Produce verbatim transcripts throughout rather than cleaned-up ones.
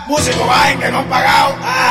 músicos bajen que no han pagado.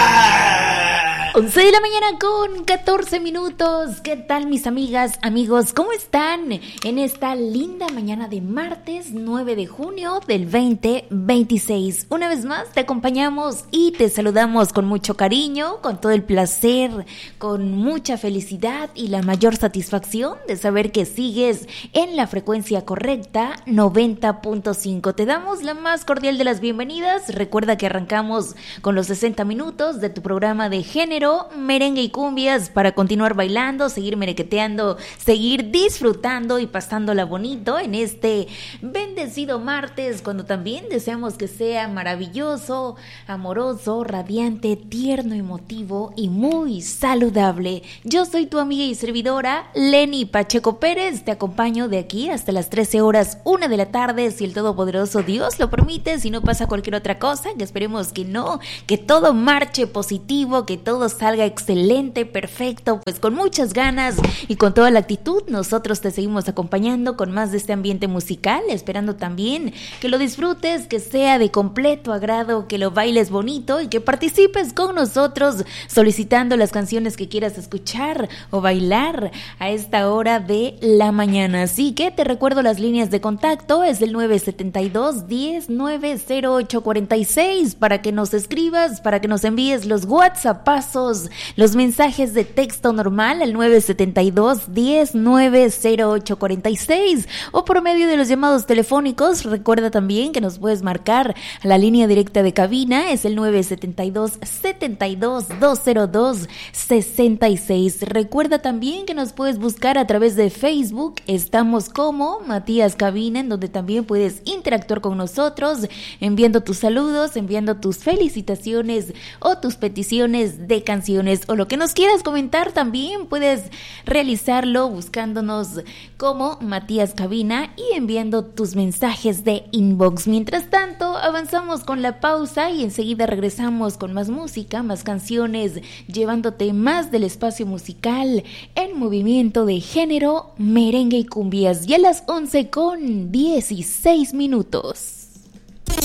¡Ah! once de la mañana con catorce minutos. ¿Qué tal, mis amigas, amigos? ¿Cómo están en esta linda mañana de martes nueve de junio del veinte veintiséis? Una vez más te acompañamos y te saludamos con mucho cariño, con todo el placer, con mucha felicidad y la mayor satisfacción de saber que sigues en la frecuencia correcta noventa punto cinco. Te damos la más cordial de las bienvenidas. Recuerda que arrancamos con los sesenta minutos de tu programa de género, merengue y cumbias para continuar bailando, seguir merequeteando, seguir disfrutando y pasándola bonito en este bendecido martes, cuando también deseamos que sea maravilloso, amoroso, radiante, tierno, emotivo y muy saludable. Yo soy tu amiga y servidora Lenny Pacheco Pérez. Te acompaño de aquí hasta las trece horas, una de la tarde, si el todopoderoso Dios lo permite, si no pasa cualquier otra cosa, que esperemos que no, que todo marche positivo, que todo salga excelente, perfecto, pues con muchas ganas y con toda la actitud. Nosotros te seguimos acompañando con más de este ambiente musical, esperando también que lo disfrutes, que sea de completo agrado, que lo bailes bonito y que participes con nosotros solicitando las canciones que quieras escuchar o bailar a esta hora de la mañana. Así que te recuerdo las líneas de contacto, es el nueve siete dos, diez, nueve cero ocho cuarenta y seis para que nos escribas, para que nos envíes los WhatsAppazos, los mensajes de texto normal al nueve siete dos, diez, nueve cero ocho cuarenta y seis o por medio de los llamados telefónicos. Recuerda también que nos puedes marcar a la línea directa de cabina, es el nueve siete dos, setenta y dos, doscientos dos, sesenta y seis. Recuerda también que nos puedes buscar a través de Facebook, estamos como Matías Cabina, en donde también puedes interactuar con nosotros, enviando tus saludos, enviando tus felicitaciones o tus peticiones de canciones o lo que nos quieras comentar. También puedes realizarlo buscándonos como Matías Cabina y enviando tus mensajes de inbox. Mientras tanto, avanzamos con la pausa y enseguida regresamos con más música, más canciones, llevándote más del espacio musical en movimiento de género, merengue y cumbias. Y a las once con dieciséis minutos.